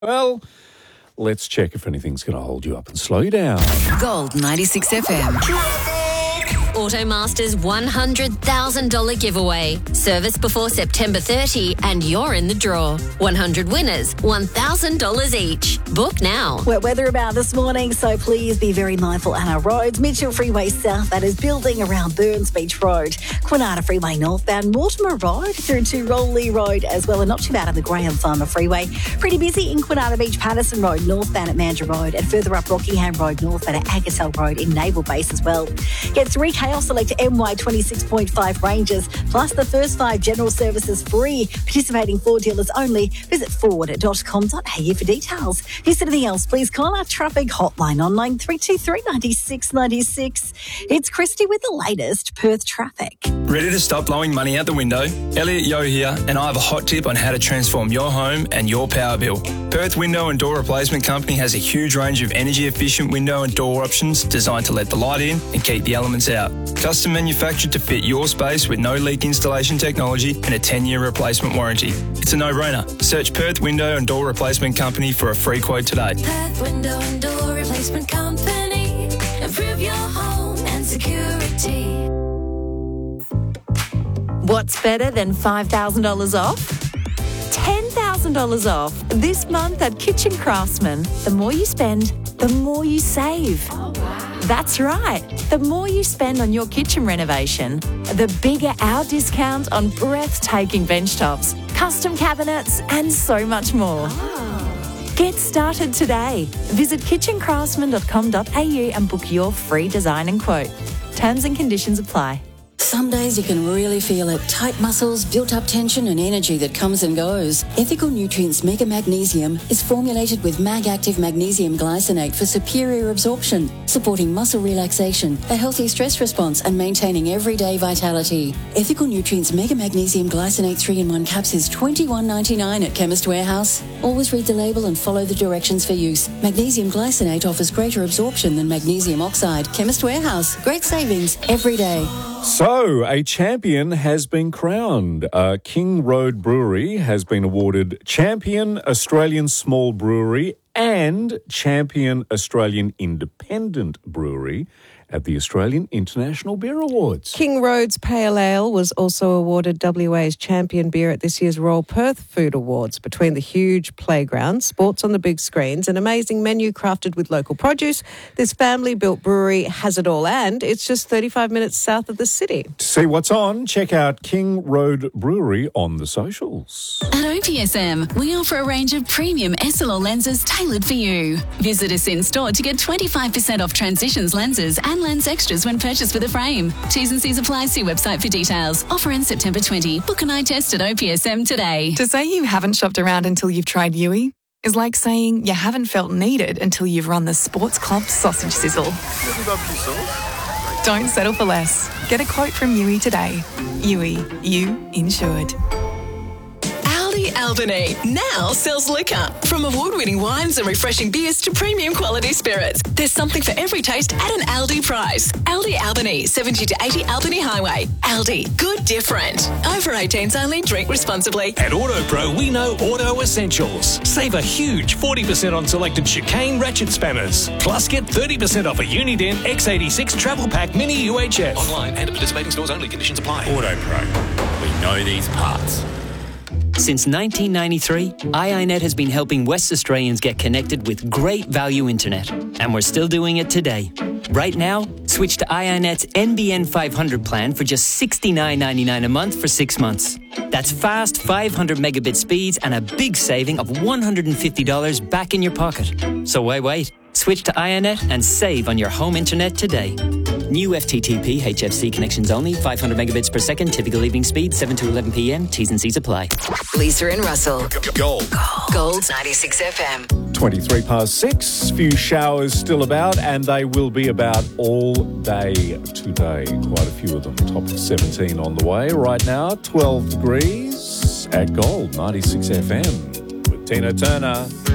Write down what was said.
Well, let's check if anything's going to hold you up and slow you down. Gold 96 FM. Automasters $100,000 giveaway. Service before September 30 and you're in the draw. 100 winners, $1,000 each. Book now. Wet weather about this morning, so please be very mindful on our roads. Mitchell Freeway south, that is building around Burns Beach Road. Quinata Freeway northbound, Mortimer Road through to Rowley Road as well, and not too bad on the Graham Farmer Freeway. Pretty busy in Quinata Beach, Patterson Road northbound at Mandurah Road, and further up Rockingham Road northbound at Agatel Road in Naval Base as well. Get 3 Chaos Select MY 26.5 ranges, plus the first 5 general services free. Participating Ford dealers only. Visit ford.com.au for details. If there's anything else, please call our traffic hotline on 9323 96 96. It's Christy with the latest Perth traffic. Ready to stop blowing money out the window? Elliot Yeo here, and I have a hot tip on how to transform your home and your power bill. Perth Window and Door Replacement Company has a huge range of energy-efficient window and door options designed to let the light in and keep the elements out. Custom manufactured to fit your space with no leak installation technology and a 10-year replacement warranty. It's a no-brainer. Search Perth Window and Door Replacement Company for a free quote today. Perth Window and Door Replacement Company. Improve your home and security. What's better than $5,000 off? $10,000 off this month at Kitchen Craftsman. The more you spend, the more you save. Oh, wow. That's right. The more you spend on your kitchen renovation, the bigger our discount on breathtaking bench tops, custom cabinets, and so much more. Oh. Get started today. Visit kitchencraftsman.com.au and book your free design and quote. Terms and conditions apply. Some days you can really feel it. Tight muscles, built-up tension and energy that comes and goes. Ethical Nutrients Mega Magnesium is formulated with Mag-Active Magnesium Glycinate for superior absorption, supporting muscle relaxation, a healthy stress response and maintaining everyday vitality. Ethical Nutrients Mega Magnesium Glycinate 3-in-1 caps is $21.99 at Chemist Warehouse. Always read the label and follow the directions for use. Magnesium Glycinate offers greater absorption than magnesium oxide. Chemist Warehouse. Great savings every day. So, a champion has been crowned. King Road Brewery has been awarded Champion Australian Small Brewery and Champion Australian Independent Brewery at the Australian International Beer Awards. King Road's Pale Ale was also awarded WA's champion beer at this year's Royal Perth Food Awards. Between the huge playground, sports on the big screens, an amazing menu crafted with local produce, this family-built brewery has it all, and it's just 35 minutes south of the city. To see what's on, check out King Road Brewery on the socials. At OPSM, we offer a range of premium SLR lenses tailored for you. Visit us in-store to get 25% off Transitions lenses and lens extras when purchased with a frame. T's and C's apply. See website for details. Offer ends September 20. Book an eye test at OPSM today. To say you haven't shopped around until you've tried Yui is like saying you haven't felt needed until you've run the Sports Club sausage sizzle. Don't settle for less. Get a quote from Yui today. Yui, you insured. Aldi Albany now sells liquor. From award-winning wines and refreshing beers to premium quality spirits. There's something for every taste at an Aldi price. Aldi Albany, 70 to 80 Albany Highway. Aldi, good different. Over 18s only, drink responsibly. At AutoPro, we know auto essentials. Save a huge 40% on selected chicane ratchet spanners. Plus, get 30% off a Uniden X86 Travel Pack Mini UHF. Online and at participating stores only. Conditions apply. AutoPro. We know these parts. Since 1993, iiNet has been helping West Australians get connected with great value internet. And we're still doing it today. Right now, switch to iiNet's NBN 500 plan for just $69.99 a month for 6 months. That's fast 500 megabit speeds and a big saving of $150 back in your pocket. So why wait? Switch to iiNet and save on your home internet today. New FTTP HFC connections only, 500 megabits per second, typical evening speed, 7 to 11 p.m. T's and C's apply. Lisa and Russell. Gold. Gold 96 FM. 23 past 6. Few showers still about, and they will be about all day today. Quite a few of them. Top of 17 on the way. Right now, 12 degrees at Gold 96 FM with Tina Turner.